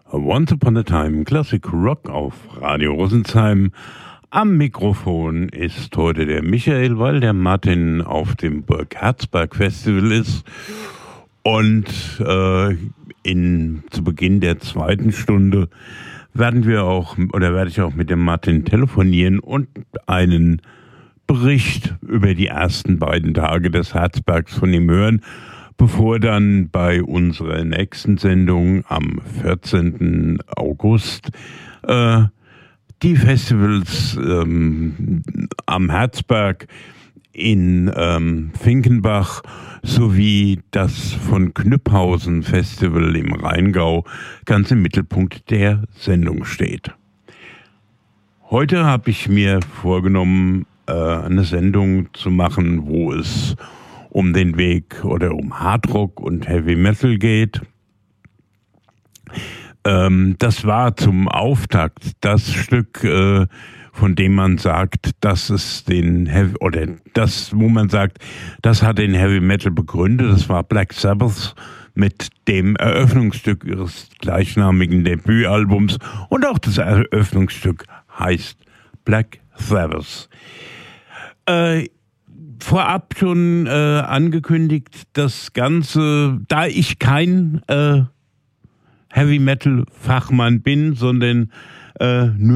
Once Upon a Time Classic Rock auf Radio Rosensheim. Am Mikrofon ist heute der Michael, weil der Martin auf dem Burg Herzberg Festival ist. Und zu Beginn der zweiten Stunde werde ich auch mit dem Martin telefonieren und einen Bericht über die ersten beiden Tage des Herzbergs von ihm hören, bevor dann bei unserer nächsten Sendung am 14. August die Festivals am Herzberg in Finkenbach sowie das von Knüpphausen Festival im Rheingau ganz im Mittelpunkt der Sendung steht. Heute habe ich mir vorgenommen, eine Sendung zu machen, wo es um den Weg oder um Hardrock und Heavy Metal geht. Das war zum Auftakt das Stück, von dem man sagt, dass es wo man sagt, das hat den Heavy Metal begründet. Das war Black Sabbath mit dem Eröffnungsstück ihres gleichnamigen Debütalbums, und auch das Eröffnungsstück heißt Black Sabbath. Vorab schon angekündigt, das Ganze, da ich kein Heavy Metal Fachmann bin, sondern nur